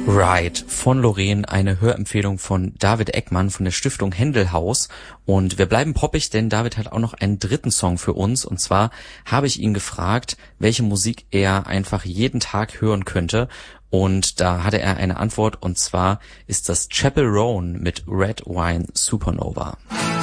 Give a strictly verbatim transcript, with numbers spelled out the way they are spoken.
Right von Loreen, eine Hörempfehlung von David Eckmann von der Stiftung Händelhaus. Und wir bleiben poppig, denn David hat auch noch einen dritten Song für uns. Und zwar habe ich ihn gefragt, welche Musik er einfach jeden Tag hören könnte. Und da hatte er eine Antwort, und zwar ist das Chappell Roan mit Red Wine Supernova.